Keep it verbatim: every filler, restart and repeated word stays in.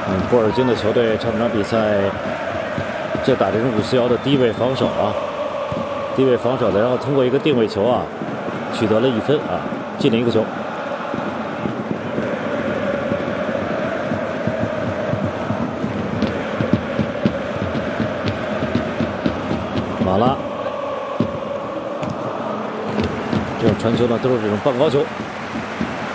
嗯，波尔津的球队上场比赛就打这种五四幺的低位防守啊，低位防守的，然后通过一个定位球啊，取得了一分啊，进了一个球。马拉，这种传球呢都是这种半高球。